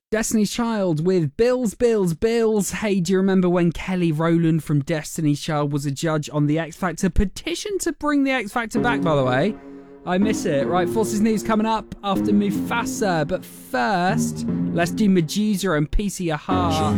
Destiny's Child with Bills, Bills, Bills. Hey, do you remember when Kelly Rowland from Destiny's Child was a judge on The X Factor? Petition to bring The X Factor back, by the way. I miss it. Right, Forces News coming up after Mufasa. But first, let's do Medusa and Piece of Your Heart.